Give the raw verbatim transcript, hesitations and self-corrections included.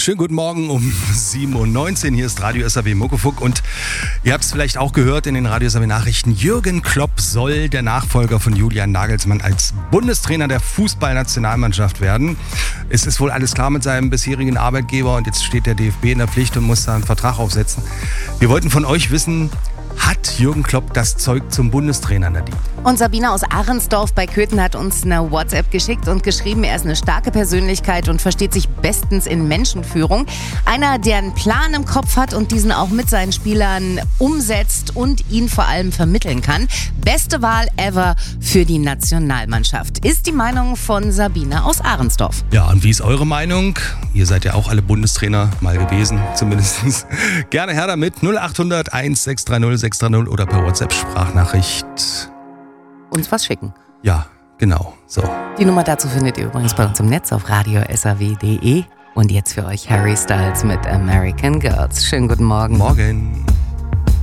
Schönen guten Morgen um sieben Uhr neunzehn. Hier ist Radio S A W Muckefuck und ihr habt es vielleicht auch gehört in den Radio S A W Nachrichten. Jürgen Klopp soll der Nachfolger von Julian Nagelsmann als Bundestrainer der Fußballnationalmannschaft werden. Es ist wohl alles klar mit seinem bisherigen Arbeitgeber und jetzt steht der D F B in der Pflicht und muss da einen Vertrag aufsetzen. Wir wollten von euch wissen, hat Jürgen Klopp das Zeug zum Bundestrainer, Nadine? Und Sabine aus Ahrensdorf bei Köthen hat uns eine WhatsApp geschickt und geschrieben, er ist eine starke Persönlichkeit und versteht sich bestens in Menschenführung. Einer, der einen Plan im Kopf hat und diesen auch mit seinen Spielern umsetzt und ihn vor allem vermitteln kann. Beste Wahl ever für die Nationalmannschaft, ist die Meinung von Sabine aus Ahrensdorf. Ja, und wie ist eure Meinung? Ihr seid ja auch alle Bundestrainer mal gewesen, zumindest. Gerne her damit, null acht hundert eins sechs drei null sechs drei null oder per WhatsApp-Sprachnachricht. Uns was schicken. Ja, genau. So. Die Nummer dazu findet ihr übrigens bei uns im Netz auf radio s a w punkt d e. Und jetzt für euch Harry Styles mit American Girls. Schönen guten Morgen. Morgen.